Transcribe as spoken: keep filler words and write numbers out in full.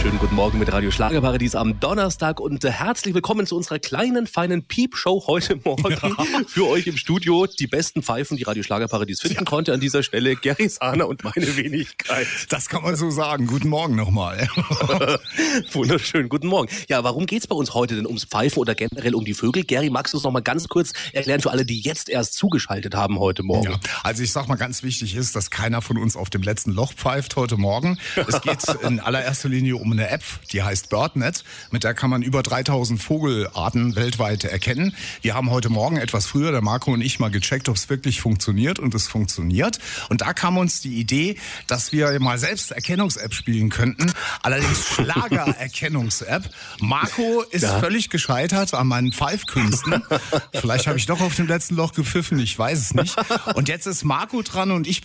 wunderschönen guten Morgen mit Radio Schlagerparadies am Donnerstag und äh, herzlich willkommen zu unserer kleinen, feinen Piep-Show heute Morgen. Ja. Für euch im Studio die besten Pfeifen, die Radio Schlagerparadies finden ja. konnte. An dieser Stelle Gary Sahner und meine Wenigkeit. Das kann man so sagen. Guten Morgen nochmal. Wunderschön, guten Morgen. Ja, warum geht's bei uns heute denn ums Pfeifen oder generell um die Vögel? Gary, magst du es noch mal ganz kurz erklären für alle, die jetzt erst zugeschaltet haben heute Morgen? Ja, also ich sag mal, ganz wichtig ist, dass keiner von uns auf dem letzten Loch pfeift heute Morgen. Es geht in allererster Linie um eine App, die heißt BirdNet. Mit der kann man über dreitausend Vogelarten weltweit erkennen. Wir haben heute Morgen etwas früher, der Marco und ich, mal gecheckt, ob es wirklich funktioniert, und es funktioniert. Und da kam uns die Idee, dass wir mal selbst Erkennungs-App spielen könnten. Allerdings Schlager-Erkennungs-App. Marco ist ja. völlig gescheitert an meinen Pfeifkünsten. Vielleicht habe ich doch auf dem letzten Loch gepfiffen, ich weiß es nicht. Und jetzt ist Marco dran und ich